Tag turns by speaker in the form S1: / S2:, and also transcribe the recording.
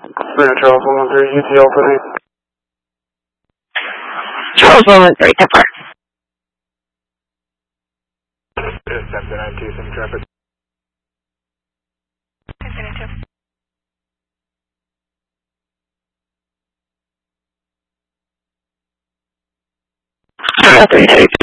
S1: Charles 113, UTL for the
S2: Charles 113, Templar.
S1: Step to 92, some traffic.
S2: Templar 32,